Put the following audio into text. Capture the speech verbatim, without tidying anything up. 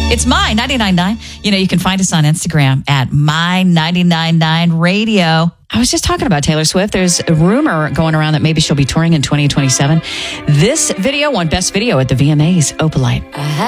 It's My ninety-nine point nine. You know, you can find us on Instagram at My ninety-nine point nine Radio. I was just talking about Taylor Swift. There's a rumor going around that maybe she'll be touring in twenty twenty-seven. This video won Best Video at the V M As, Opalite.